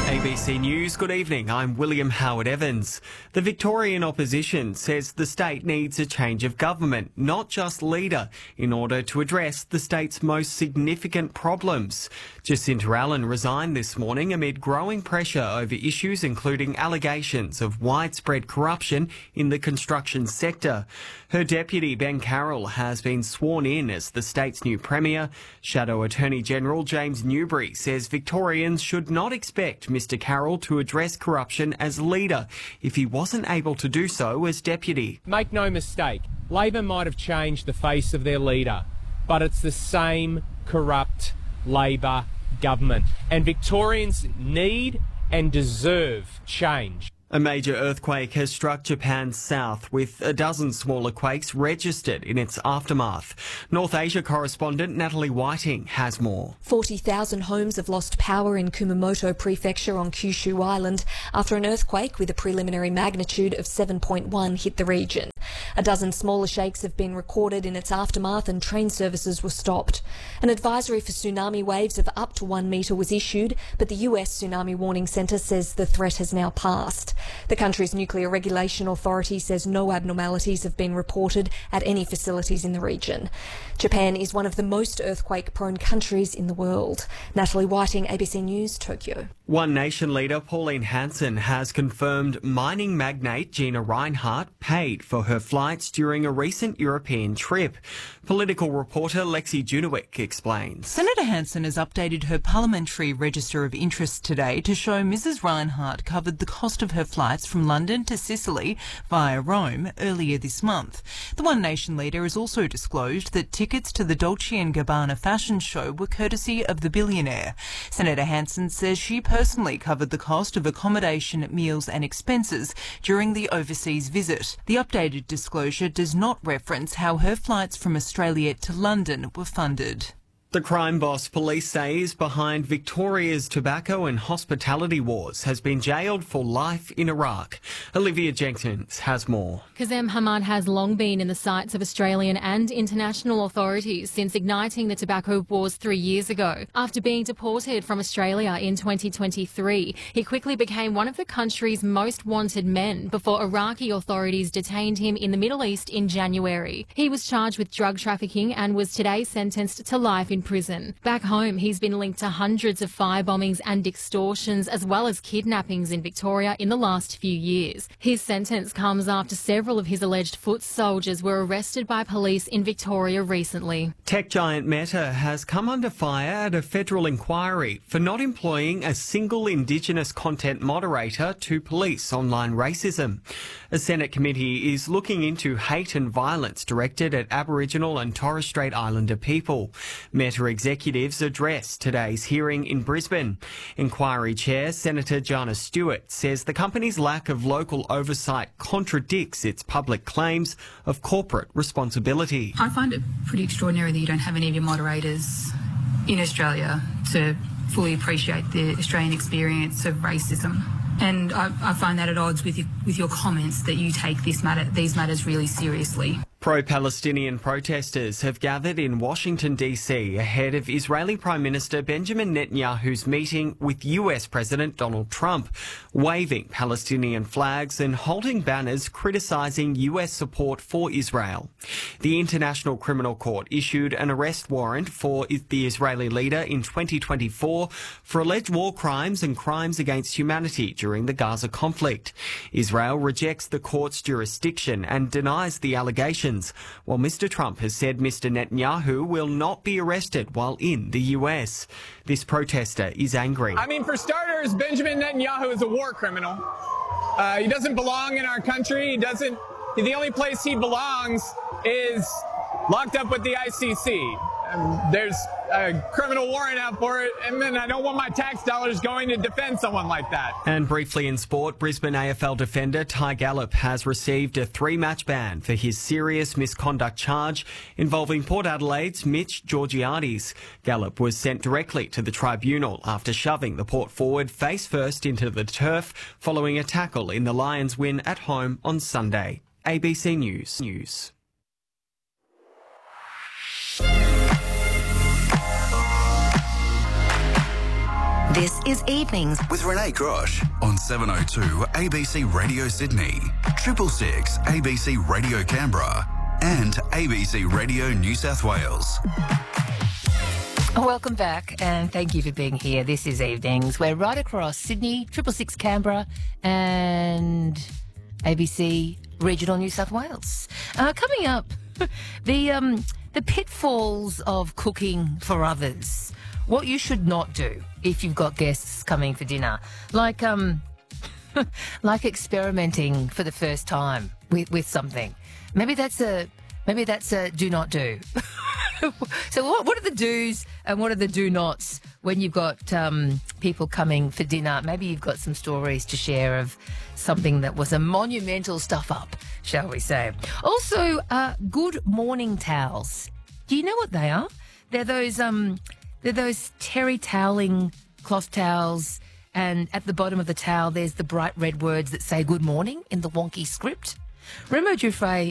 ABC News, good evening. I'm William Howard Evans. The Victorian opposition says the state needs a change of government, not just leader, in order to address the state's most significant problems. Jacinta Allen resigned this morning amid growing pressure over issues including allegations of widespread corruption in the construction sector. Her deputy, Ben Carroll, has been sworn in as the state's new premier. Shadow Attorney General James Newbury says Victorians should not expect Mr Carroll to address corruption as leader if he wasn't able to do so as deputy. Make no mistake, Labor might have changed the face of their leader, but it's the same corrupt Labor government. And Victorians need and deserve change. A major earthquake has struck Japan's south, with a dozen smaller quakes registered in its aftermath. North Asia correspondent Natalie Whiting has more. 40,000 homes have lost power in Kumamoto Prefecture on Kyushu Island after an earthquake with a preliminary magnitude of 7.1 hit the region. A dozen smaller shakes have been recorded in its aftermath and train services were stopped. An advisory for tsunami waves of up to 1 metre was issued, but the US Tsunami Warning Centre says the threat has now passed. The country's Nuclear Regulation Authority says no abnormalities have been reported at any facilities in the region. Japan is one of the most earthquake-prone countries in the world. Natalie Whiting, ABC News, Tokyo. One Nation leader Pauline Hanson has confirmed mining magnate Gina Rinehart paid for her flights during a recent European trip. Political reporter Lexi Junowick explains. Senator Hanson has updated her parliamentary register of interests today to show Mrs Rinehart covered the cost of her flights from London to Sicily via Rome earlier this month. The One Nation leader has also disclosed that tickets to the Dolce & Gabbana fashion show were courtesy of the billionaire. Senator Hanson says she personally covered the cost of accommodation, meals and expenses during the overseas visit. The updated disclosure does not reference how her flights from Australia to London were funded. The crime boss police say is behind Victoria's tobacco and hospitality wars has been jailed for life in Iraq. Olivia Jenkins has more. Kazem Hamad has long been in the sights of Australian and international authorities since igniting the tobacco wars 3 years ago. After being deported from Australia in 2023, he quickly became one of the country's most wanted men before Iraqi authorities detained him in the Middle East in January. He was charged with drug trafficking and was today sentenced to life in prison. Back home, he's been linked to hundreds of firebombings and extortions as well as kidnappings in Victoria in the last few years. His sentence comes after several of his alleged foot soldiers were arrested by police in Victoria recently. Tech giant Meta has come under fire at a federal inquiry for not employing a single Indigenous content moderator to police online racism. A Senate committee is looking into hate and violence directed at Aboriginal and Torres Strait Islander people. Meta executives addressed today's hearing in Brisbane. Inquiry Chair Senator Jana Stewart says the company's lack of local oversight contradicts its public claims of corporate responsibility. I find it pretty extraordinary that you don't have any of your moderators in Australia to fully appreciate the Australian experience of racism. And I find that at odds with your comments that you take these matters really seriously. Pro-Palestinian protesters have gathered in Washington, D.C. ahead of Israeli Prime Minister Benjamin Netanyahu's meeting with US President Donald Trump, waving Palestinian flags and holding banners criticising US support for Israel. The International Criminal Court issued an arrest warrant for the Israeli leader in 2024 for alleged war crimes and crimes against humanity during the Gaza conflict. Israel rejects the court's jurisdiction and denies the allegations, while Mr Trump has said Mr Netanyahu will not be arrested while in the US. This protester is angry. I mean, for starters, Benjamin Netanyahu is a war criminal. He doesn't belong in our country. The only place he belongs is locked up with the ICC. There's a criminal warrant out for it, and then I don't want my tax dollars going to defend someone like that. And briefly in sport, Brisbane AFL defender Ty Gallop has received a 3-match ban for his serious misconduct charge involving Port Adelaide's Mitch Georgiades. Gallop was sent directly to the tribunal after shoving the Port forward face first into the turf following a tackle in the Lions' win at home on Sunday. ABC News. This is Evenings with Renee Grosh on 702 ABC Radio Sydney, 666 ABC Radio Canberra and ABC Radio New South Wales. Welcome back and thank you for being here. This is Evenings. We're right across Sydney, 666 Canberra and ABC Regional New South Wales. Coming up, the pitfalls of cooking for others. What you should not do if you've got guests coming for dinner, like experimenting for the first time with something. Maybe that's a do not do. So what are the do's and what are the do nots when you've got people coming for dinner? Maybe you've got some stories to share of something that was a monumental stuff up, shall we say. Also, good morning towels. Do you know what they are? They're those terry toweling cloth towels, and at the bottom of the towel there's the bright red words that say good morning in the wonky script. Remo Giuffre